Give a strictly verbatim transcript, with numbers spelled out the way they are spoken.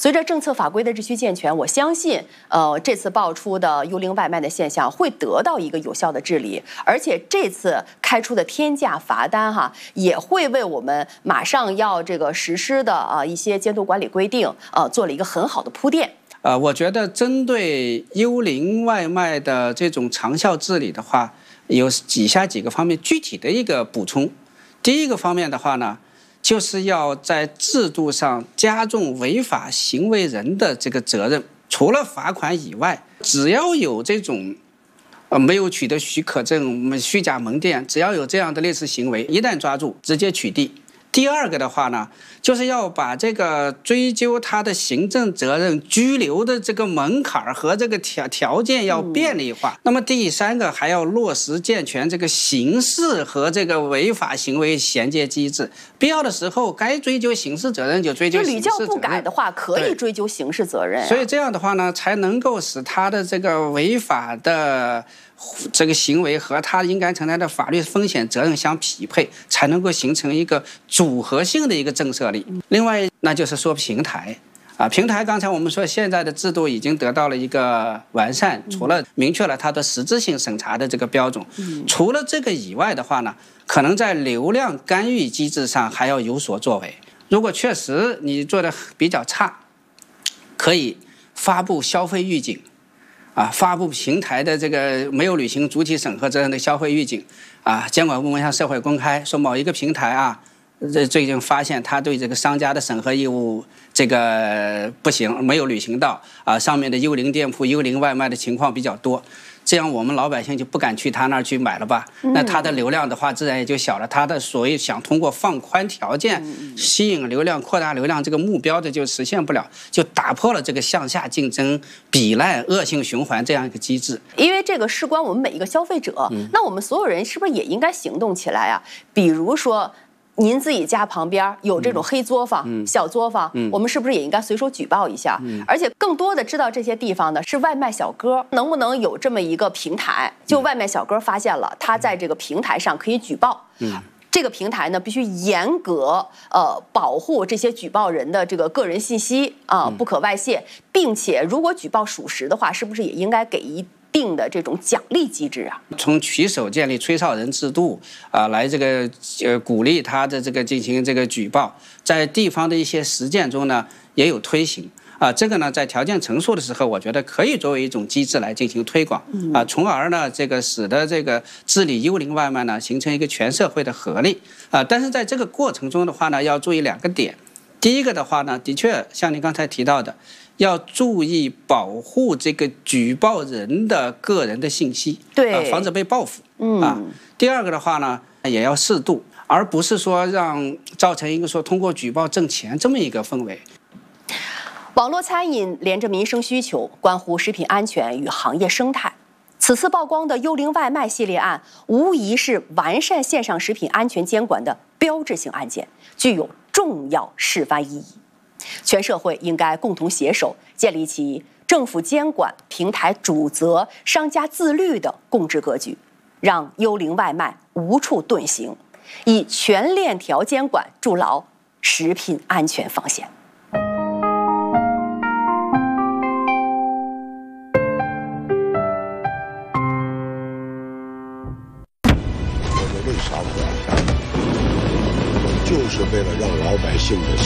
随着政策法规的日趋健全，我相信，呃，这次爆出的幽灵外卖的现象会得到一个有效的治理，而且这次开出的天价罚单哈，也会为我们马上要这个实施的啊一些监督管理规定，呃，做了一个很好的铺垫。 呃，我觉得针对幽灵外卖的这种长效治理的话，有以下几个方面具体的一个补充。第一个方面的话呢，就是要在制度上加重违法行为人的这个责任，除了罚款以外，只要有这种呃没有取得许可证、虚假门店，只要有这样的类似行为，一旦抓住，直接取缔。第二个的话呢，就是要把这个追究他的行政责任、拘留的这个门槛和这个条条件要便利化。嗯、那么第三个还要落实健全这个刑事和这个违法行为衔接机制，必要的时候该追究刑事责任就追究刑事责任。 就屡教不改的话，可以追究刑事责任、啊。 所以这样的话呢，才能够使他的这个违法的这个行为和他应该承担的法律风险责任相匹配，才能够形成一个组合性的一个震慑力。另外，那就是说平台啊，平台刚才我们说现在的制度已经得到了一个完善，除了明确了它的实质性审查的这个标准，除了这个以外的话呢，可能在流量干预机制上还要有所作为。如果确实你做的比较差，可以发布消费预警。啊，发布平台的这个没有履行主体审核责任的消费预警，啊，监管部门向社会公开说某一个平台啊，这最近发现他对这个商家的审核义务这个不行，没有履行到啊，上面的幽灵店铺、幽灵外卖的情况比较多。这样我们老百姓就不敢去他那儿去买了吧？那他的流量的话，自然也就小了。他的所谓想通过放宽条件吸引流量、扩大流量这个目标的就实现不了，就打破了这个向下竞争、比烂、恶性循环这样一个机制。 因为这个事关我们每一个消费者，嗯、那我们所有人是不是也应该行动起来啊？比如说，您自己家旁边有这种黑作坊、嗯、小作坊、嗯，我们是不是也应该随手举报一下？嗯、而且更多的知道这些地方的是外卖小哥，能不能有这么一个平台？就外卖小哥发现了，他在这个平台上可以举报。嗯，这个平台呢，必须严格呃保护这些举报人的这个个人信息啊、呃，不可外泄，并且如果举报属实的话，是不是也应该给一定的这种奖励机制啊？ 从举手建立吹哨人制度啊、呃，来这个呃鼓励他的这个进行这个举报，在地方的一些实践中呢也有推行啊、呃。这个呢在条件成熟的时候，我觉得可以作为一种机制来进行推广啊、呃，从而呢这个使得这个治理幽灵外卖呢形成一个全社会的合力啊、呃。但是在这个过程中的话呢，要注意两个点。第一个的话呢，的确像您刚才提到的，要注意保护这个举报人的个人的信息， 对、 呃，防止被报复。嗯啊。第二个的话呢，也要适度，而不是说让造成一个说通过举报挣钱这么一个氛围。 网络餐饮连着民生需求，关乎食品安全与行业生态。此次曝光的幽灵外卖系列案，无疑是完善线上食品安全监管的标志性案件，具有重要示范意义。全社会应该共同携手，建立起政府监管、平台主责、商家自律的共治格局，让幽灵外卖无处遁形，以全链条监管筑牢食品安全防线。 我们为啥不要干？就是为了让老百姓的